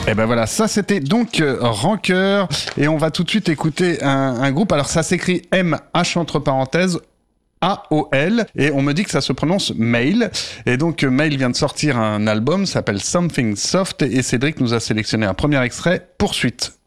Et ben voilà, ça c'était donc Rancœur, et on va tout de suite écouter un groupe. Alors ça s'écrit M-H entre parenthèses AOL, et on me dit que ça se prononce Mail. Et donc Mail vient de sortir un album, s'appelle Something Soft, et Cédric nous a sélectionné un premier extrait, Poursuite.